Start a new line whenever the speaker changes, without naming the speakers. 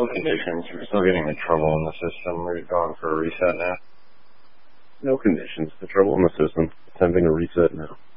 No conditions. We're still getting the trouble in the system. We're going for a reset now.
No conditions. The trouble in the system. Attempting a reset now.